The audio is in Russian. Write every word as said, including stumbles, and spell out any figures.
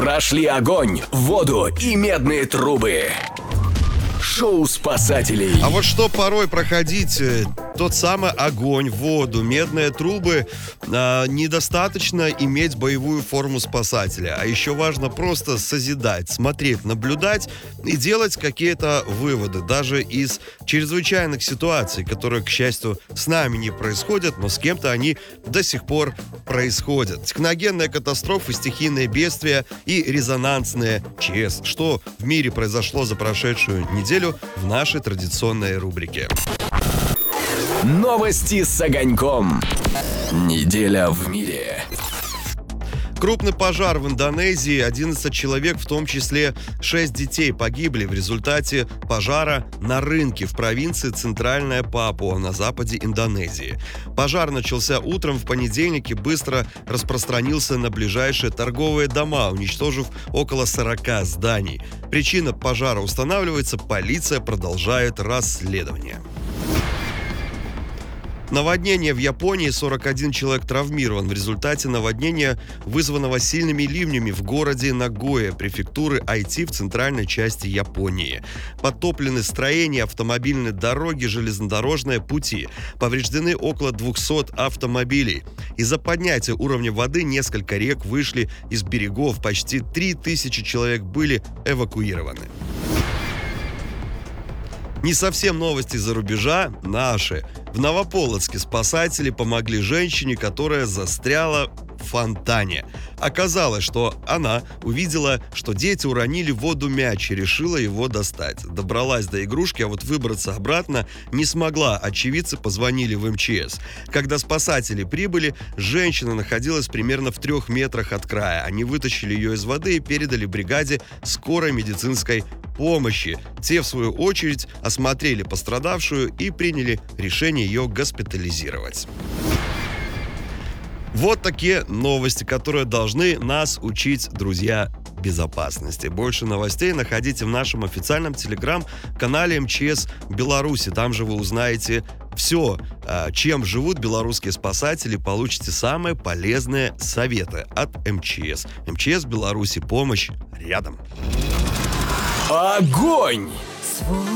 Прошли огонь, воду и медные трубы. Шоу спасателей. А вот что порой проходить э, тот самый огонь, воду, медные трубы, э, недостаточно иметь боевую форму спасателя. А еще важно просто созидать, смотреть, наблюдать и делать какие-то выводы. Даже из чрезвычайных ситуаций, которые, к счастью, с нами не происходят, но с кем-то они до сих пор происходят. Техногенные катастрофы, стихийные бедствия и резонансные ЧС. Что в мире произошло за прошедшую неделю в нашей традиционной рубрике. Новости с огоньком. Неделя в мире. Крупный пожар в Индонезии. одиннадцать человек, в том числе шесть детей, погибли в результате пожара на рынке в провинции Центральная Папуа на западе Индонезии. Пожар начался утром в понедельник и быстро распространился на ближайшие торговые дома, уничтожив около сорока зданий. Причина пожара устанавливается, полиция продолжает расследование. Наводнение в Японии. сорок один человек травмирован в результате наводнения, вызванного сильными ливнями в городе Нагоя, префектуры Айти в центральной части Японии. Подтоплены строения, автомобильные дороги, железнодорожные пути. Повреждены около двухсот автомобилей. Из-за поднятия уровня воды несколько рек вышли из берегов. Почти три тысячи человек были эвакуированы. Не совсем новости из-за рубежа, наши. В Новополоцке спасатели помогли женщине, которая застряла в фонтане. Оказалось, что она увидела, что дети уронили в воду мяч и решила его достать. Добралась до игрушки, а вот выбраться обратно не смогла. Очевидцы позвонили в эм че эс. Когда спасатели прибыли, женщина находилась примерно в трех метрах от края. Они вытащили ее из воды и передали бригаде скорой медицинской помощи. Те, в свою очередь, осмотрели пострадавшую и приняли решение ее госпитализировать. Вот такие новости, которые должны нас учить, друзья, безопасности. Больше новостей находите в нашем официальном телеграм-канале эм че эс Беларуси. Там же вы узнаете все, чем живут белорусские спасатели, получите самые полезные советы от эм че эс. эм че эс Беларуси. Помощь рядом. Огонь!